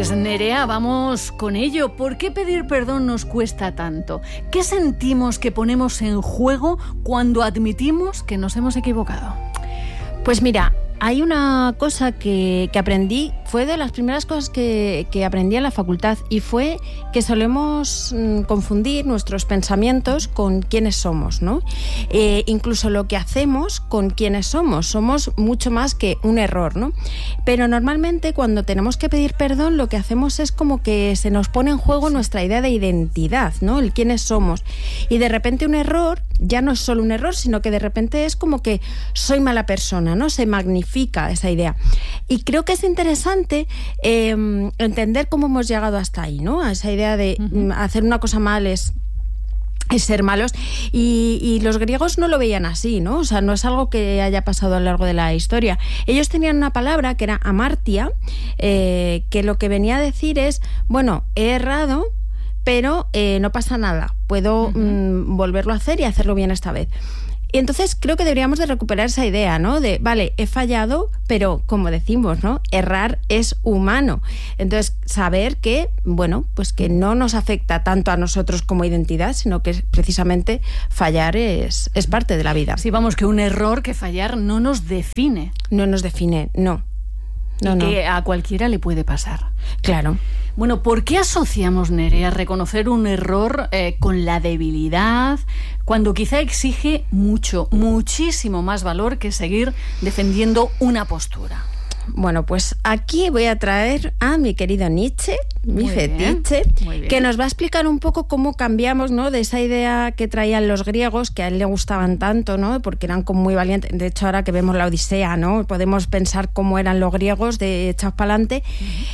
Pues Nerea, vamos con ello. ¿Por qué pedir perdón nos cuesta tanto? ¿Qué sentimos que ponemos en juego cuando admitimos que nos hemos equivocado? Pues mira, hay una cosa que aprendí, fue de las primeras cosas que aprendí en la facultad, y fue que solemos confundir nuestros pensamientos con quiénes somos, ¿no? Incluso lo que hacemos con quiénes somos. Somos mucho más que un error, ¿no? Pero normalmente cuando tenemos que pedir perdón, lo que hacemos es como que se nos pone en juego nuestra idea de identidad, ¿no? El quiénes somos. Y de repente un error ya no es solo un error, sino que de repente es como que soy mala persona, ¿no? Se magnifica esa idea. Y creo que es interesante entender cómo hemos llegado hasta ahí, ¿no? A esa idea de hacer una cosa mal es ser malos, y los griegos no lo veían así, ¿no? O sea, no es algo que haya pasado a lo largo de la historia. Ellos tenían una palabra que era amartia, que lo que venía a decir es, bueno, he errado, pero no pasa nada, puedo volverlo a hacer y hacerlo bien esta vez. Y entonces creo que deberíamos de recuperar esa idea, ¿no? De, vale, he fallado, pero como decimos, ¿no? Errar es humano. Entonces, saber que, bueno, pues que no nos afecta tanto a nosotros como identidad, sino que precisamente fallar es parte de la vida. Sí, vamos, que un error, que fallar no nos define. No nos define, no. Y que a cualquiera le puede pasar. Claro. Bueno, ¿por qué asociamos, Nerea, reconocer un error con la debilidad, cuando quizá exige muchísimo más valor que seguir defendiendo una postura? Bueno, pues aquí voy a traer a mi querido Nietzsche, mi fetiche, que nos va a explicar un poco cómo cambiamos, ¿no? De esa idea que traían los griegos, que a él le gustaban tanto, ¿no? Porque eran como muy valientes. De hecho, ahora que vemos la Odisea, ¿no? Podemos pensar cómo eran los griegos de echados para adelante,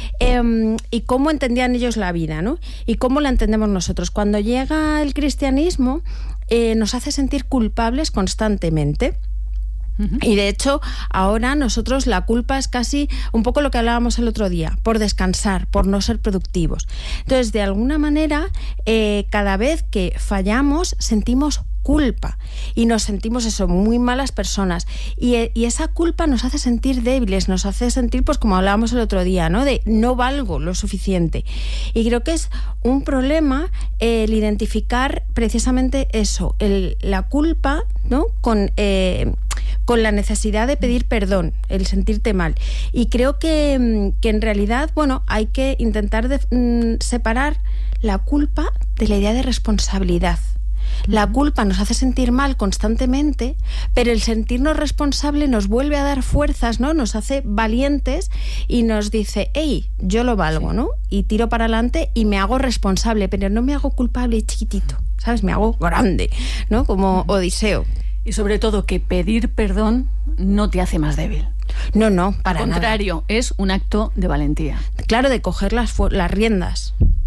y cómo entendían ellos la vida, ¿no? Y cómo la entendemos nosotros. Cuando llega el cristianismo, nos hace sentir culpables constantemente. Y de hecho, ahora nosotros la culpa es casi un poco lo que hablábamos el otro día, por descansar, por no ser productivos. Entonces, de alguna manera, cada vez que fallamos, sentimos culpa y nos sentimos muy malas personas, y esa culpa nos hace sentir débiles, nos hace sentir, pues como hablábamos el otro día, ¿no? De no valgo lo suficiente. Y creo que es un problema el identificar precisamente eso, la culpa, ¿no? Con la necesidad de pedir perdón, el sentirte mal. Y creo que en realidad, bueno, hay que intentar separar la culpa de la idea de responsabilidad. La culpa nos hace sentir mal constantemente, pero el sentirnos responsable nos vuelve a dar fuerzas, ¿no? Nos hace valientes y nos dice, hey, yo lo valgo, ¿no? Y tiro para adelante y me hago responsable, pero no me hago culpable y chiquitito, ¿sabes? Me hago grande, ¿no? Como Odiseo. Y sobre todo que pedir perdón no te hace más débil. No, para nada. Al contrario, es un acto de valentía. Claro, de coger las riendas.